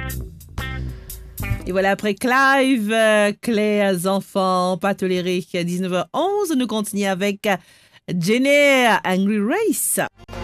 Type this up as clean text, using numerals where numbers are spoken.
Et voilà, après Clive, Claire's enfants, pas toléré, 19h11, nous continuons avec Jenny, Angry Race.